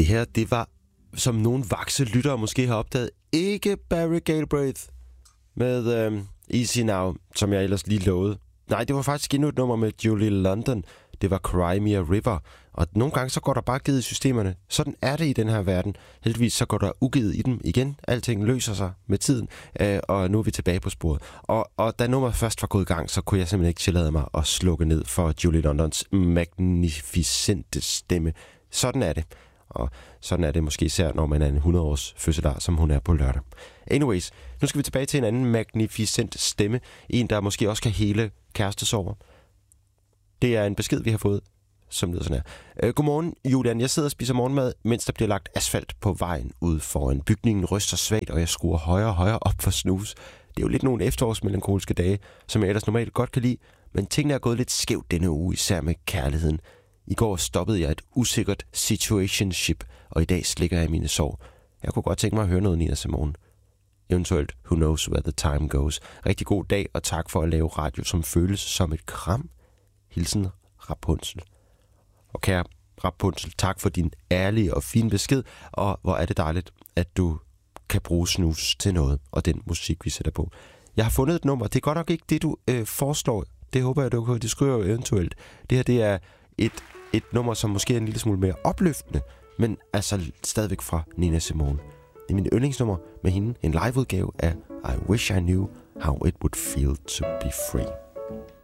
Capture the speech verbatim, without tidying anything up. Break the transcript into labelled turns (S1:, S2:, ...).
S1: Det her, det var, som nogle vakse lyttere måske har opdaget, ikke Barry Galbraith med øh, Easy Now, som jeg ellers lige lovede. Nej, det var faktisk endnu et nummer med Julie London. Det var Cry Me a River. Og nogle gange så går der bare givet i systemerne. Sådan er det i den her verden. Heldigvis så går der ugivet i dem igen. Alting løser sig med tiden. Øh, og nu er vi tilbage på sporet. Og, og da nummeret først var gået i gang, så kunne jeg simpelthen ikke tillade mig at slukke ned for Julie Londons magnificente stemme. Sådan er det. Og sådan er det måske især, når man er en hundrede-års fødselar, som hun er på lørdag. Anyways, nu skal vi tilbage til en anden magnificent stemme. En, der måske også kan hele kærestesorger. Det er en besked, vi har fået, som lyder sådan her. Øh, godmorgen, Julian. Jeg sidder og spiser morgenmad, mens der bliver lagt asfalt på vejen ud foran. Bygningen ryster svagt, og jeg skruer højere og højere op for snus. Det er jo lidt nogle efterårsmelankoliske dage, som jeg ellers normalt godt kan lide, men tingene er gået lidt skævt denne uge, især med kærligheden. I går stoppede jeg et usikkert situationship, og i dag slikker jeg mine sår. Jeg kunne godt tænke mig at høre noget, Nina Simone. Eventuelt, who knows where the time goes. Rigtig god dag, og tak for at lave radio, som føles som et kram. Hilsen, Rapunzel. Og kære Rapunzel, tak for din ærlige og fine besked, og hvor er det dejligt, at du kan bruge snus til noget, og den musik, vi sætter på. Jeg har fundet et nummer. Det er godt nok ikke det, du øh, foreslår. Det håber jeg, du kan. Det skriver jo eventuelt. Det her, det er et, et nummer, som måske er en lille smule mere opløftende, men altså stadigvæk fra Nina Simone. Det er min yndlingsnummer med hende. En liveudgave af I Wish I Knew How It Would Feel to Be Free.